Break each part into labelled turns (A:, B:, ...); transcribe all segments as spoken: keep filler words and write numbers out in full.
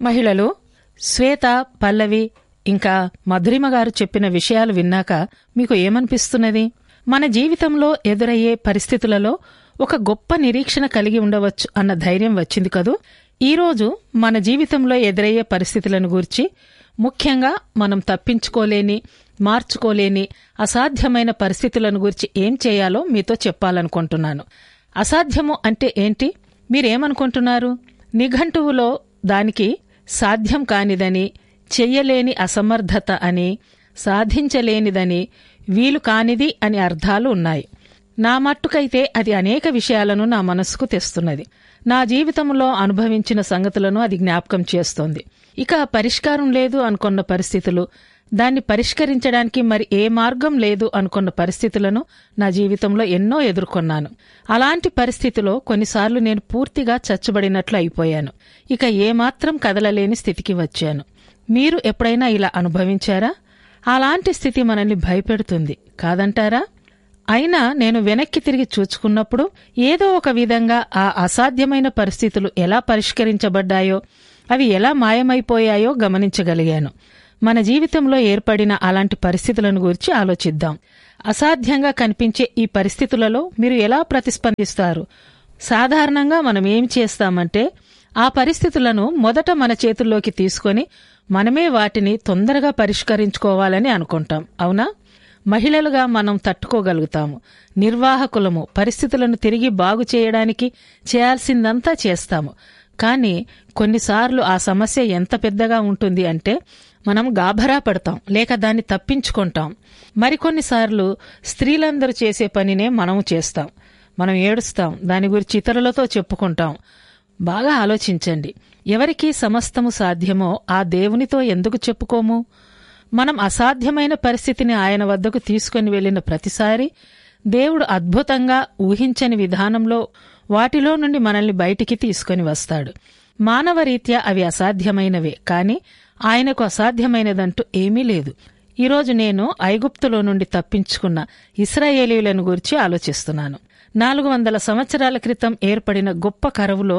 A: మహిళలు శ్వేత, పల్లవి ఇంకా మధురిమ గారు చెప్పిన విషయాలు విన్నాక మీకు ఏమనిపిస్తున్నది? మన జీవితంలో ఎదురయ్యే పరిస్థితులలో ఒక గొప్ప నిరీక్షణ కలిగి ఉండవచ్చు అన్న ధైర్యం వచ్చింది కదూ. ఈరోజు మన జీవితంలో ఎదురయ్యే పరిస్థితులను గూర్చి, ముఖ్యంగా మనం తప్పించుకోలేని, మార్చుకోలేని అసాధ్యమైన పరిస్థితులను గురించి ఏం చేయాలో మీతో చెప్పాలనుకుంటున్నాను. అసాధ్యము అంటే ఏంటి? మీరేమనుకుంటున్నారు? నిఘంటువులో దానికి సాధ్యం కానిదని, చెయ్యలేని అసమర్థత అని, సాధించలేనిదని, వీలు కానిది అని అర్థాలు ఉన్నాయి. నా మట్టుకైతే అది అనేక విషయాలను నా మనసుకు తెస్తున్నది. నా జీవితంలో అనుభవించిన సంగతులను అది జ్ఞాపకం చేస్తోంది. ఇక పరిష్కారం లేదు అనుకున్న పరిస్థితులు, దాన్ని పరిష్కరించడానికి మరి ఏ మార్గం లేదు అనుకున్న పరిస్థితులను నా జీవితంలో ఎన్నో ఎదుర్కొన్నాను. అలాంటి పరిస్థితిలో కొన్నిసార్లు నేను పూర్తిగా చచ్చుబడినట్లు అయిపోయాను. ఇక ఏమాత్రం కదలలేని స్థితికి వచ్చాను. మీరు ఎప్పుడైనా ఇలా అనుభవించారా? అలాంటి స్థితి మనల్ని భయపెడుతుంది కాదంటారా? అయినా నేను వెనక్కి తిరిగి చూచుకున్నప్పుడు ఏదో ఒక విధంగా ఆ అసాధ్యమైన పరిస్థితులు ఎలా పరిష్కరించబడ్డాయో, అవి ఎలా మాయమైపోయాయో గమనించగలిగాను. మన జీవితంలో ఏర్పడిన అలాంటి పరిస్థితులను గురించి ఆలోచిద్దాం. అసాధ్యంగా కనిపించే ఈ పరిస్థితులలో మీరు ఎలా ప్రతిస్పందిస్తారు? సాధారణంగా మనం ఏం చేస్తామంటే, ఆ పరిస్థితులను మొదట మన చేతుల్లోకి తీసుకొని మనమే వాటిని తొందరగా పరిష్కరించుకోవాలని అనుకుంటాం. అవునా? మహిళలుగా మనం తట్టుకోగలుగుతాము. నిర్వాహకులము పరిస్థితులను తిరిగి బాగు చేయడానికి చేయాల్సిందంతా చేస్తాము. కానీ కొన్నిసార్లు ఆ సమస్య ఎంత పెద్దగా ఉంటుంది అంటే మనం గాభరా పడతాం, లేక దాన్ని తప్పించుకుంటాం. మరికొన్నిసార్లు స్త్రీలందరూ చేసే పనినే మనము చేస్తాం. మనం ఏడుస్తాం, దాని గురించి ఇతరులతో చెప్పుకుంటాం. బాగా ఆలోచించండి. ఎవరికి సమస్తము సాధ్యమో ఆ దేవునితో ఎందుకు చెప్పుకోము? మనం అసాధ్యమైన పరిస్థితిని ఆయన వద్దకు తీసుకుని వెళ్లిన ప్రతిసారి దేవుడు అద్భుతంగా ఊహించని విధానంలో వాటిలో నుండి మనల్ని బయటికి తీసుకుని వస్తాడు. మానవరీత్యా అవి అసాధ్యమైనవే, కాని ఆయనకు అసాధ్యమైనదంటూ ఏమీ లేదు. ఈరోజు నేను ఐగుప్తులో నుండి తప్పించుకున్న ఇశ్రాయేలీయులను గురించి ఆలోచిస్తున్నాను. నాలుగు వందల సంవత్సరాల క్రితం ఏర్పడిన గొప్ప కరువులో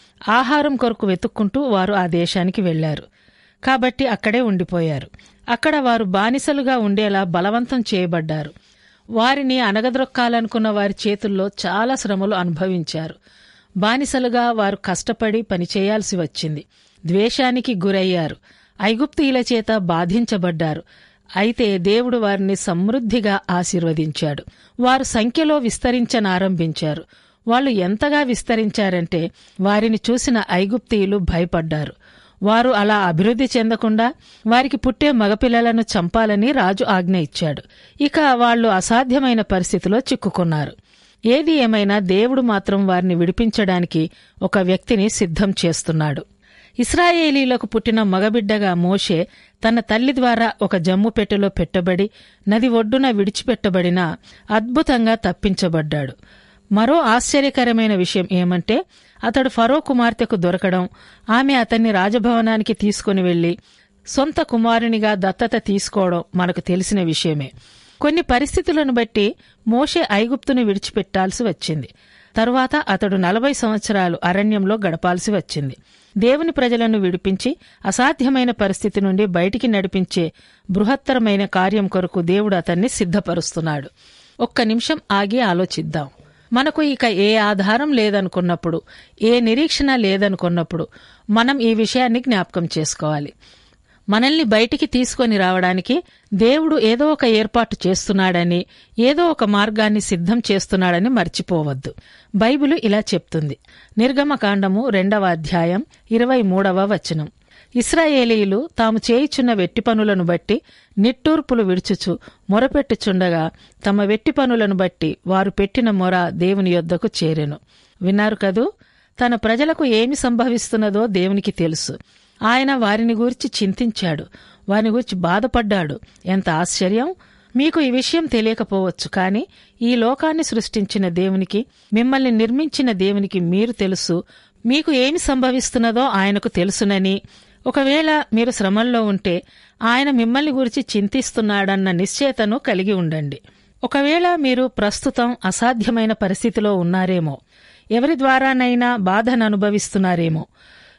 A: ఆహారం కొరకు వెతుక్కుంటూ వారు ఆ దేశానికి వెళ్లారు. కాబట్టి అక్కడే ఉండిపోయారు. అక్కడ వారు బానిసలుగా ఉండేలా బలవంతం చేయబడ్డారు. వారిని అనగద్రొక్కాలనుకున్న వారి చేతుల్లో చాలా శ్రమలు అనుభవించారు. బానిసలుగా వారు కష్టపడి పనిచేయాల్సి వచ్చింది. ద్వేషానికి గురయ్యారు. ఐగుప్తీయుల చేత బాధించబడ్డారు. అయితే దేవుడు వారిని సమృద్ధిగా ఆశీర్వదించాడు. వారు సంఖ్యలో విస్తరించనారంభించారు. వాళ్ళు ఎంతగా విస్తరించారంటే వారిని చూసిన ఐగుప్తీయులు భయపడ్డారు. వారు అలా అభివృద్ధి చెందకుండా వారికి పుట్టే మగపిల్లలను చంపాలని రాజు ఆజ్ఞ ఇచ్చాడు. ఇక వాళ్లు అసాధ్యమైన పరిస్థితిలో చిక్కుకున్నారు. ఏది ఏమైనా దేవుడు మాత్రం వారిని విడిపించడానికి ఒక వ్యక్తిని సిద్ధం చేస్తున్నాడు. ఇశ్రాయేలీలకు పుట్టిన మగబిడ్డగా మోషే తన తల్లి ద్వారా ఒక జమ్ము పెట్టెలో పెట్టబడి నది ఒడ్డున విడిచిపెట్టబడినా అద్భుతంగా తప్పించబడ్డాడు. మరో ఆశ్చర్యకరమైన విషయం ఏమంటే, అతడు ఫరో కుమార్తెకు దొరకడం, ఆమె అతన్ని రాజభవనానికి తీసుకుని వెళ్లి సొంత కుమారునిగా దత్తత తీసుకోవడం మనకు తెలిసిన విషయమే. కొన్ని పరిస్థితులను బట్టి మోషే ఐగుప్తును విడిచిపెట్టాల్సి వచ్చింది. తరువాత అతడు నలభై సంవత్సరాలు అరణ్యంలో గడపాల్సి వచ్చింది. దేవుని ప్రజలను విడిపించి అసాధ్యమైన పరిస్థితి నుండి బయటికి నడిపించే బృహత్తరమైన కార్యం కొరకు దేవుడు అతన్ని సిద్ధపరుస్తున్నాడు. ఒక్క నిమిషం ఆగి ఆలోచిద్దాం. మనకు ఇక ఏ ఆధారం లేదనుకున్నప్పుడు, ఏ నిరీక్షణ లేదనుకున్నప్పుడు మనం ఈ విషయాన్ని జ్ఞాపకం చేసుకోవాలి. మనల్ని బయటికి తీసుకొని రావడానికి దేవుడు ఏదో ఒక ఏర్పాటు చేస్తున్నాడని, ఏదో ఒక మార్గాన్ని సిద్ధం చేస్తున్నాడని మర్చిపోవద్దు. బైబిలు ఇలా చెప్తుంది. నిర్గమకాండము రెండవ అధ్యాయం ఇరవై మూడవ వచనం. ఇశ్రాయేలీయులు తాము చేయుచున్న వెట్టి పనులను బట్టి నిట్టూర్పులు విడుచుచు మొరపెట్టుచుండగా తమ వెట్టి పనులను బట్టి వారు పెట్టిన మొర దేవుని యొద్దకు చేరెను. విన్నారు కదూ? తన ప్రజలకు ఏమి సంభవిస్తున్నదో దేవునికి తెలుసు. ఆయన వారిని గూర్చి చింతించాడు, వారిని గూర్చి బాధపడ్డాడు. ఎంత ఆశ్చర్యం! మీకు ఈ విషయం తెలియకపోవచ్చు, కాని ఈ లోకాన్ని సృష్టించిన దేవునికి, మిమ్మల్ని నిర్మించిన దేవునికి మీరు తెలుసు. మీకు ఏమి సంభవిస్తున్నదో ఆయనకు తెలుసునని, ఒకవేళ మీరు శ్రమల్లో ఉంటే ఆయన మిమ్మల్ని గురించి చింతిస్తున్నాడన్న నిశ్చయతను కలిగి ఉండండి. ఒకవేళ మీరు ప్రస్తుతం అసాధ్యమైన పరిస్థితిలో ఉన్నారేమో, ఎవరి ద్వారానైనా బాధను అనుభవిస్తున్నారేమో,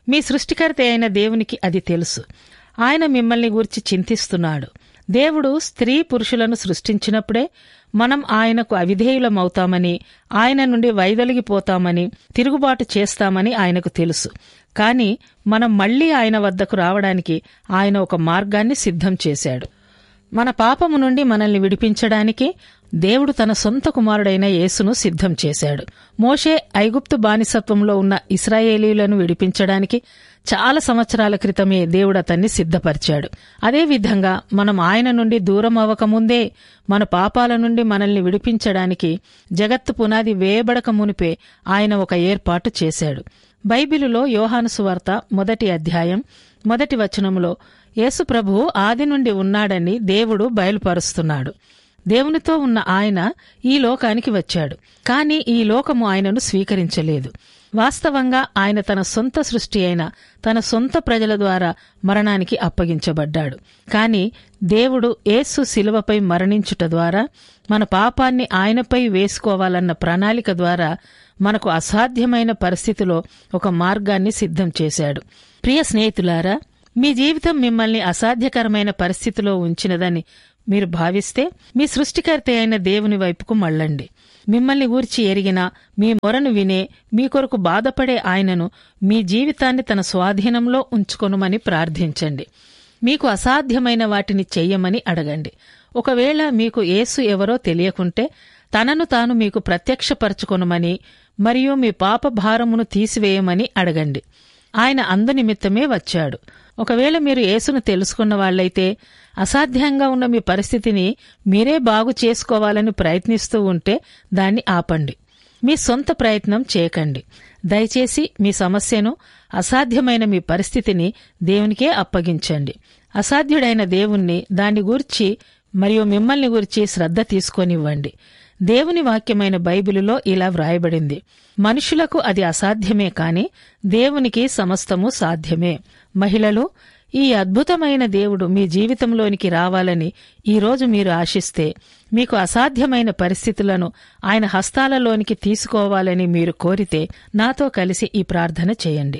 A: మీ సృష్టికర్త అయిన దేవునికి అది తెలుసు. ఆయన మిమ్మల్ని గూర్చి చింతిస్తున్నాడు. దేవుడు స్త్రీ పురుషులను సృష్టించినప్పుడే మనం ఆయనకు అవిధేయులమవుతామని, ఆయన నుండి వైదొలిగిపోతామని, తిరుగుబాటు చేస్తామని ఆయనకు తెలుసు. కాని మనం మళ్లీ ఆయన వద్దకు రావడానికి ఆయన ఒక మార్గాన్ని సిద్ధం చేశాడు. మన పాపము నుండి మనల్ని విడిపించడానికి దేవుడు తన సొంత కుమారుడైన యేసును సిద్ధం చేశాడు. మోషే ఐగుప్తు బానిసత్వంలో ఉన్న ఇశ్రాయేలీయులను విడిపించడానికి చాలా సంవత్సరాల క్రితమే దేవుడు అతన్ని సిద్ధపరిచాడు. అదేవిధంగా మనం ఆయన నుండి దూరం అవ్వకముందే మన పాపాల నుండి మనల్ని విడిపించడానికి జగత్తు పునాది వేయబడక మునిపే ఆయన ఒక ఏర్పాటు చేశాడు. బైబిలులో యోహాను సువార్త మొదటి అధ్యాయం మొదటి వచనంలో యేసు ప్రభువు ఆది నుండి ఉన్నాడని దేవుడు బయలుపరుస్తున్నాడు. దేవునితో ఉన్న ఆయన ఈ లోకానికి వచ్చాడు. కాని ఈ లోకము ఆయనను స్వీకరించలేదు. వాస్తవంగా ఆయన తన సొంత సృష్టి అయిన తన సొంత ప్రజల ద్వారా మరణానికి అప్పగించబడ్డాడు. కాని దేవుడు యేసు శిలువపై మరణించుట ద్వారా మన పాపాన్ని ఆయనపై వేసుకోవాలన్న ప్రణాళిక ద్వారా మనకు అసాధ్యమైన పరిస్థితిలో ఒక మార్గాన్ని సిద్ధం చేశాడు. ప్రియ స్నేహితులారా, మీ జీవితం మిమ్మల్ని అసాధ్యకరమైన పరిస్థితిలో ఉంచినదని మీరు భావిస్తే మీ సృష్టికర్త అయిన దేవుని వైపుకు మళ్లండి. మిమ్మల్ని గూర్చి ఎరిగిన, మీ మొరను వినే, మీ కొరకు బాధపడే ఆయనను మీ జీవితాన్ని తన స్వాధీనంలో ఉంచుకొనుమని ప్రార్థించండి. మీకు అసాధ్యమైన వాటిని చెయ్యమని అడగండి. ఒకవేళ మీకు యేసు ఎవరో తెలియకుంటే తనను తాను మీకు ప్రత్యక్షపరచుకొనుమని మరియు మీ పాప భారమును తీసివేయమని అడగండి. ఆయన అందునిమిత్తమే వచ్చాడు. ఒకవేళ మీరు యేసును తెలుసుకున్న వాళ్లైతే అసాధ్యంగా ఉన్న మీ పరిస్థితిని మీరే బాగు చేసుకోవాలని ప్రయత్నిస్తూ ఉంటే దాన్ని ఆపండి. మీ సొంత ప్రయత్నం చేయకండి. దయచేసి మీ సమస్యను, అసాధ్యమైన మీ పరిస్థితిని దేవునికే అప్పగించండి. అసాధ్యుడైన దేవుణ్ణి, దాన్ని గూర్చి మరియు మిమ్మల్ని గూర్చి శ్రద్ధ తీసుకొనివ్వండి. దేవుని వాక్యమైన బైబిలులో ఇలా వ్రాయబడింది: మనుషులకు అది అసాధ్యమే కాని దేవునికి సమస్తము సాధ్యమే. మహిళలు, ఈ అద్భుతమైన దేవుడు మీ జీవితంలోనికి రావాలని ఈరోజు మీరు ఆశిస్తే, మీకు అసాధ్యమైన పరిస్థితులను ఆయన హస్తాలలోనికి తీసుకోవాలని మీరు కోరితే నాతో కలిసి ఈ ప్రార్థన చేయండి.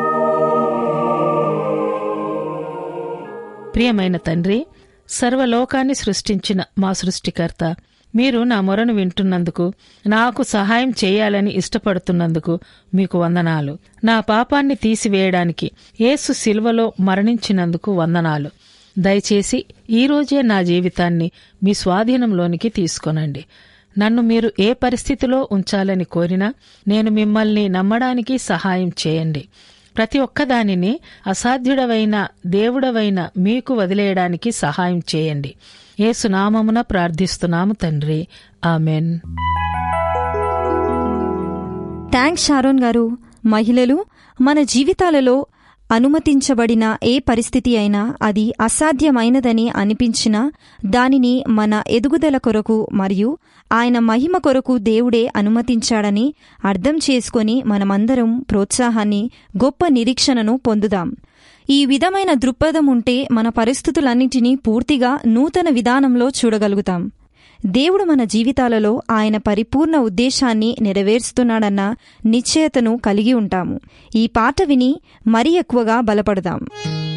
A: ప్రియమైన తండ్రి, సర్వలోకాన్ని సృష్టించిన మా సృష్టికర్త, మీరు నా మొరను వింటున్నందుకు, నాకు సహాయం చేయాలని ఇష్టపడుతున్నందుకు మీకు వందనాలు. నా పాపాన్ని తీసివేయడానికి యేసు శిలువలో మరణించినందుకు వందనాలు. దయచేసి ఈరోజే నా జీవితాన్ని మీ స్వాధీనంలోనికి తీసుకొనండి. నన్ను మీరు ఏ పరిస్థితిలో ఉంచాలని కోరినా నేను మిమ్మల్ని నమ్మడానికి సహాయం చేయండి. ప్రతి ఒక్కదానిని అసాధ్యుడవైన దేవుడవైన మీకు వదిలేయడానికి సహాయం చేయండి. యేసు నామమున ప్రార్థిస్తున్నాము తండ్రి, ఆమెన్.
B: థాంక్స్ షారోన్ గారు. మహిళలు, మన జీవితాలలో అనుమతించబడిన ఏ పరిస్థితి అయినా అది అసాధ్యమైనదని అనిపించినా దానిని మన ఎదుగుదల కొరకు మరియు ఆయన మహిమ కొరకు దేవుడే అనుమతించాడని అర్థం చేసుకొని మనమందరం ప్రోత్సాహాన్ని, గొప్ప నిరీక్షణను పొందుదాం. ఈ విధమైన దృక్పథం ఉంటే మన పరిస్థితులన్నింటినీ పూర్తిగా నూతన విధానంలో చూడగలుగుతాం. దేవుడు మన జీవితాలలో ఆయన పరిపూర్ణ ఉద్దేశాన్ని నెరవేరుస్తున్నాడన్న నిశ్చయతను కలిగి ఉంటాము. ఈ పాట విని మరీ ఎక్కువగా బలపడదాం.